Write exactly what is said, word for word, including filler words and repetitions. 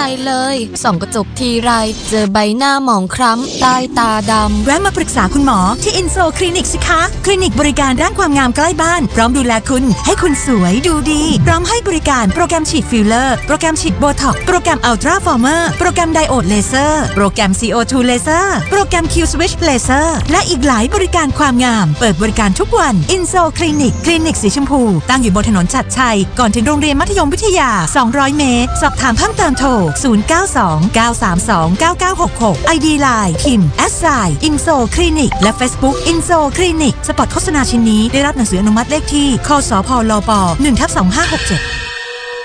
รเลยส่องกระจกทีไรเจอใบหน้าหมองคล้ำใต้ตาดำแวะมาปรึกษาคุณหมอที่อินโซคลินิกสิคะคลินิกบริการด้านความงามใกล้บ้านพร้อมดูแลคุณให้คุณสวยดูดีพร้อมให้บริการโปรแกรมฉีดฟิลเลอร์โปรแกรมฉีดโบท็อกซ์โปรแกรมอัลตราฟอร์เมอร์โปรแกรมไดโอดเลเซอร์โปรแกรม ซี โอ ทู เลเซอร์โปรแกรม คิว Switch เลเซอร์และอีกหลายบริการความงามเปิดบริการทุกวันอินโซคลินิกคลินิกสีชมพูตั้งอยู่บนถนนฉัตรชัยก่อนถึงโรงเรียนมัธยมวิทยาสองร้อยเมตรสอบถามเพิ่มเติมโทรศูนย์ เก้า สอง เก้า สาม สอง เก้า เก้า หก หก ไอ ดี ไลน์ พิมพ์ แอท ไซน์ อินโซคลินิกและ Facebook อินโซคลินิกสปอตโฆษณาชิ้นนี้ได้รับหนังสืออนุมัติเลขที่คสพลป หนึ่งทับสองห้าหกเจ็ด